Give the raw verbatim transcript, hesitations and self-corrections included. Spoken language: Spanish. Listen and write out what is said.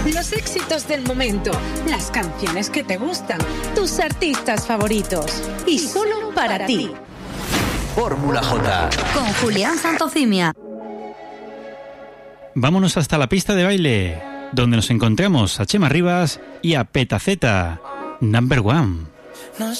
Los éxitos del momento, las canciones que te gustan, tus artistas favoritos. Y solo para ti. Fórmula J. Con Julián Santofimia. Vámonos hasta la pista de baile, donde nos encontramos a Chema Rivas y a Petaceta, Number One.